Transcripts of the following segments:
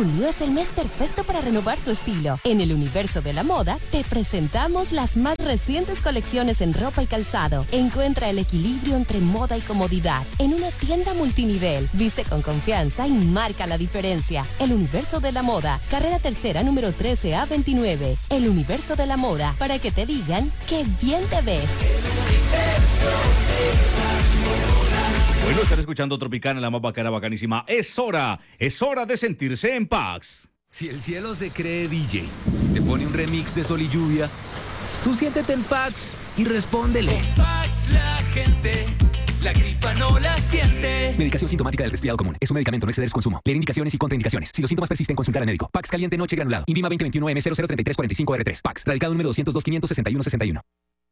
Junio es el mes perfecto para renovar tu estilo. En el universo de la moda, te presentamos las más recientes colecciones en ropa y calzado. Encuentra el equilibrio entre moda y comodidad en una tienda multinivel. Viste con confianza y marca la diferencia. El universo de la moda, carrera tercera, número 13A29. El universo de la moda, para que te digan qué bien te ves. Bueno, están escuchando Tropicana, la más bacana, bacanísima. Es hora de sentirse en paz. Si el cielo se cree DJ, te pone un remix de Sol y Lluvia, tú siéntete en Pax y respóndele. En Pax la gente, la gripa no la siente. Medicación sintomática del resfriado común. Es un medicamento, no exceder su consumo. Leer indicaciones y contraindicaciones. Si los síntomas persisten, consultar al médico. Pax caliente noche granulado. Invima 2021M003345R3. Pax. Radicado número 202-561-61.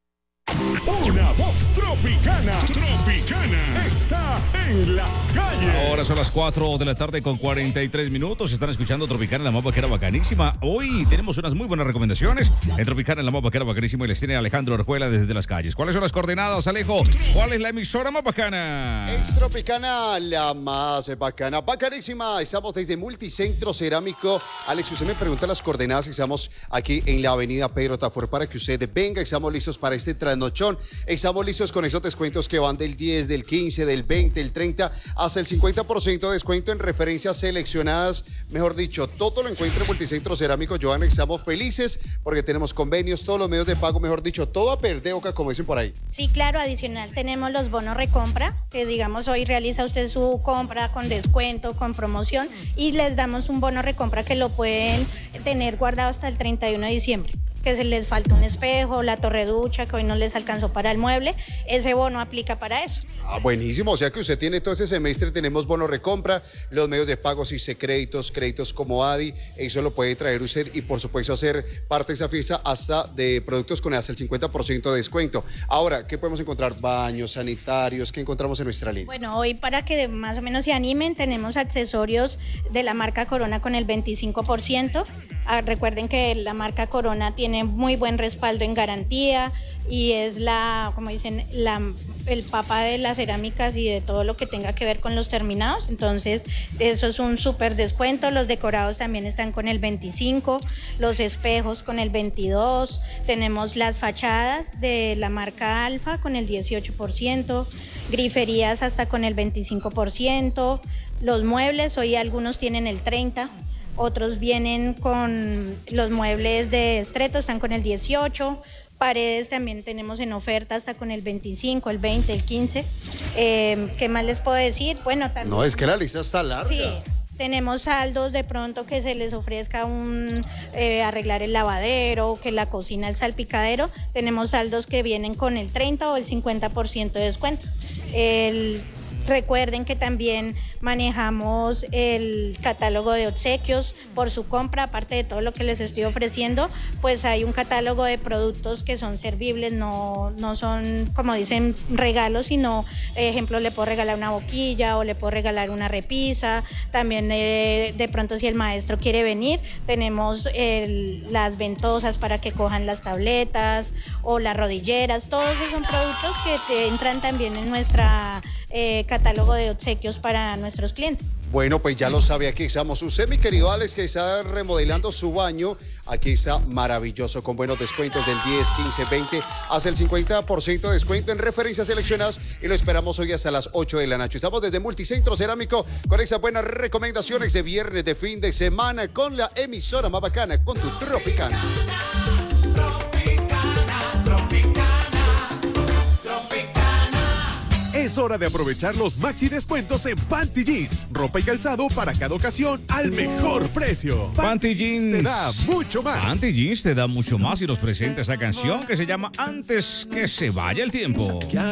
Una voz tropicana. Tropicana está en las calles. Ahora son las 4 de la tarde con 43 minutos. Están escuchando Tropicana, la más vaquera bacanísima. Hoy tenemos unas muy buenas recomendaciones en Tropicana, la más vaquera bacanísima. Y les tiene Alejandro Orjuela desde las calles. ¿Cuáles son las coordenadas, Alejo? ¿Cuál es la emisora más bacana? Es Tropicana, la más bacana, bacanísima. Estamos desde Multicentro Cerámico. Alex, usted me pregunta las coordenadas. Estamos aquí en la avenida Pedro Tafur para que usted venga. Estamos listos para este trasnochón. Estamos listos con esos descuentos que van del 10, del 15, del 20, del 30, hasta el 50% de descuento en referencias seleccionadas. Mejor dicho, todo lo encuentra en Multicentro Cerámico. Joana, estamos felices porque tenemos convenios, todos los medios de pago, mejor dicho, todo a perder boca, como dicen por ahí. Sí, claro, adicional tenemos los bonos recompra, que digamos hoy realiza usted su compra con descuento, con promoción, y les damos un bono recompra que lo pueden tener guardado hasta el 31 de diciembre. Que se les falta un espejo, la torre ducha, que hoy no les alcanzó para el mueble, ese bono aplica para eso. Ah, buenísimo, o sea que usted tiene todo ese semestre, tenemos bono recompra, los medios de pago, si se créditos como ADI, eso lo puede traer usted y por supuesto hacer parte de esa fiesta hasta de productos con hasta el 50% de descuento. Ahora, ¿qué podemos encontrar? Baños, sanitarios, ¿qué encontramos en nuestra línea? Bueno, hoy para que más o menos se animen, tenemos accesorios de la marca Corona con el 25%. Recuerden que la marca Corona tiene muy buen respaldo en garantía y es como dicen, el papá de las cerámicas y de todo lo que tenga que ver con los terminados. Entonces, eso es un súper descuento. Los decorados también están con el 25%, los espejos con el 22%, tenemos las fachadas de la marca Alfa con el 18%, griferías hasta con el 25%, los muebles, hoy algunos tienen el 30%. Otros vienen con los muebles de estreto, están con el 18%. Paredes también tenemos en oferta hasta con el 25%, el 20%, el 15%. ¿Qué más les puedo decir? Bueno, también... No, es que la lista está larga. Sí. Tenemos saldos de pronto que se les ofrezca arreglar el lavadero, que la cocina, el salpicadero. Tenemos saldos que vienen con el 30% o el 50% de descuento. Recuerden que también manejamos el catálogo de obsequios por su compra, aparte de todo lo que les estoy ofreciendo, pues hay un catálogo de productos que son servibles, no son, como dicen, regalos, sino, ejemplo, le puedo regalar una boquilla o le puedo regalar una repisa. También de pronto si el maestro quiere venir, tenemos las ventosas para que cojan las tabletas o las rodilleras. Todos esos son productos que entran también en nuestra catálogo de obsequios para nuestros clientes. Bueno, pues ya lo sabe, aquí estamos. Usted, mi querido Alex, que está remodelando su baño, aquí está maravilloso, con buenos descuentos del 10, 15, 20, hasta el 50% de descuento en referencias seleccionadas y lo esperamos hoy hasta las 8 de la noche. Estamos desde Multicentro Cerámico con esas buenas recomendaciones de viernes, de fin de semana, con la emisora más bacana, con tu Tropicana. Es hora de aprovechar los maxi descuentos en Panty Jeans. Ropa y calzado para cada ocasión al mejor precio. Panty Jeans te da mucho más. Panty Jeans te da mucho más y nos presenta esa canción que se llama Antes que se vaya el tiempo.